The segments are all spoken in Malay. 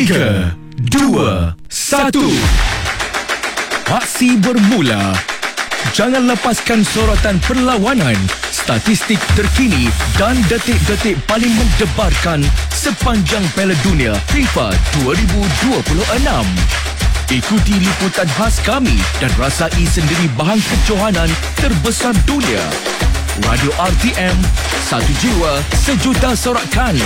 3, 2, 1. Aksi bermula. Jangan lepaskan sorotan perlawanan, statistik terkini dan detik-detik paling mendebarkan sepanjang Piala Dunia FIFA 2026. Ikuti liputan khas kami dan rasai sendiri bahan kejohanan terbesar dunia. Radio RTM, satu jiwa, sejuta sorakan.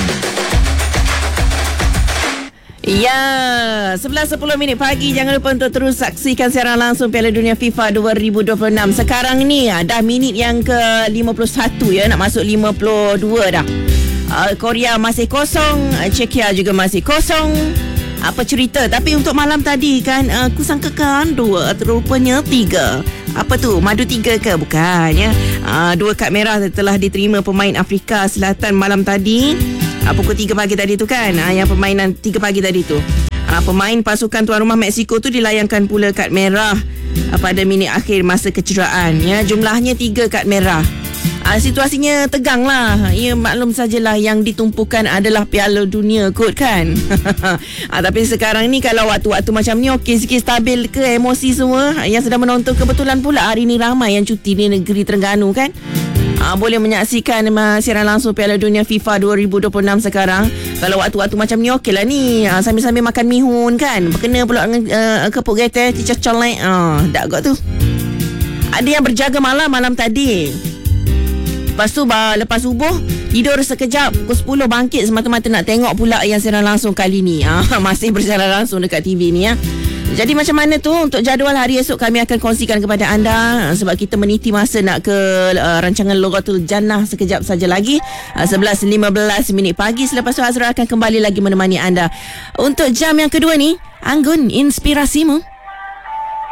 Ya, 11.10 pagi. Jangan lupa untuk terus saksikan siaran langsung Piala Dunia FIFA 2026. Sekarang ni dah minit yang ke-51 ya, nak masuk 52 dah. Korea masih kosong, Czechia juga masih kosong. Apa cerita? Tapi untuk malam tadi kan, aku sangkakan 2, rupanya 3. Apa tu? Madu 3 ke? Bukan ya. 2 kad merah telah diterima pemain Afrika Selatan malam tadi. Pukul 3 pagi tadi tu kan, yang permainan 3 pagi tadi tu. Pemain pasukan tuan rumah Mexico tu dilayangkan pula kad merah pada minit akhir masa kecederaan ya. Jumlahnya 3 kad merah. Situasinya tegang lah. Ya, maklum sajalah yang ditumpukan adalah Piala Dunia kot kan. Tapi sekarang ni kalau waktu-waktu macam ni okey sikit, stabil ke emosi semua yang sedang menonton. Kebetulan pula hari ni ramai yang cuti di negeri Terengganu kan. Boleh menyaksikan siaran langsung Piala Dunia FIFA 2026 sekarang. Kalau waktu-waktu macam ni okey lah ni, sambil-sambil makan mihun kan, berkena pula dengan kepuk gete cicak-colek. Tak kot tu. Ada yang berjaga malam tadi. Lepas tu lepas subuh tidur sekejap, pukul 10 bangkit semata-mata nak tengok pula yang siaran langsung kali ni. Masih bersiaran langsung dekat TV ni ya. Jadi macam mana tu untuk jadual hari esok, kami akan kongsikan kepada anda sebab kita meniti masa nak ke rancangan Lughatul Jannah sekejap saja lagi. 11.15 pagi. Selepas tu Azra akan kembali lagi menemani anda untuk jam yang kedua ni. Anggun inspirasimu.